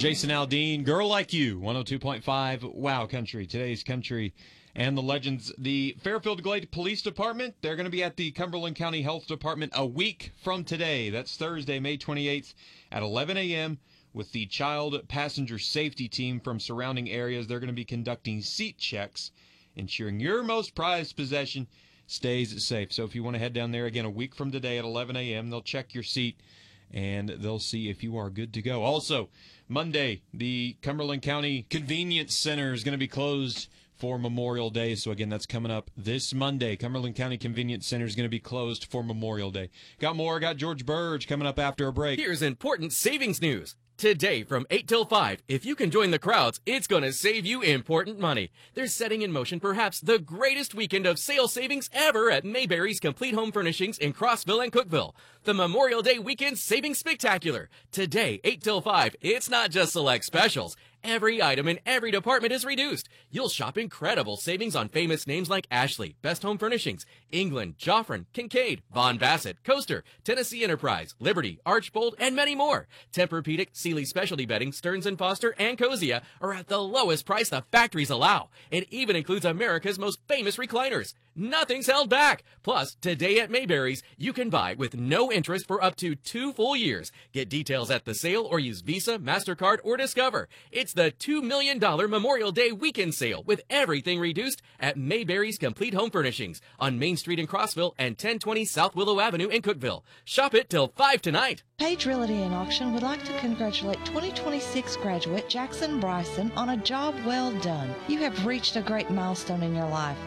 Jason Aldean, Girl Like You, 102.5 Wow Country, today's country and the legends. The Fairfield Glade Police Department, they're going to be at the Cumberland County Health Department a week from today. That's Thursday, May 28th at 11 a.m. with the Child Passenger Safety Team from surrounding areas. They're going to be conducting seat checks, ensuring your most prized possession stays safe. So if you want to head down there again a week from today at 11 a.m., they'll check your seat and they'll see if you are good to go. Also, Monday, the Cumberland County Convenience Center is going to be closed for Memorial Day. So, again, that's coming up this Monday. Cumberland County Convenience Center is going to be closed for Memorial Day. Got more. Got George Burge coming up after a break. Here's important savings news. Today from 8 till 5, if you can join the crowds, it's going to save you important money. They're setting in motion perhaps the greatest weekend of sale savings ever at Mayberry's Complete Home Furnishings in Crossville and Cookeville. The Memorial Day Weekend Savings Spectacular. Today, 8 till 5, it's not just select specials. Every item in every department is reduced. You'll shop incredible savings on famous names like Ashley, Best Home Furnishings, England, Joffrin, Kincaid, Von Bassett, Coaster, Tennessee Enterprise, Liberty, Archbold, and many more. Tempur-Pedic, Sealy Specialty Bedding, Stearns & Foster, and Cosia are at the lowest price the factories allow. It even includes America's most famous recliners. Nothing's held back. Plus, today at Mayberry's, you can buy with no interest for up to 2 full years. Get details at the sale or use Visa, MasterCard, or Discover. It's the $2 million Memorial Day weekend sale with everything reduced at Mayberry's Complete Home Furnishings on Main Street in Crossville and 1020 South Willow Avenue in Cookeville. Shop it till 5 tonight. Page Realty and Auction would like to congratulate 2026 graduate Jackson Bryson on a job well done. You have reached a great milestone in your life.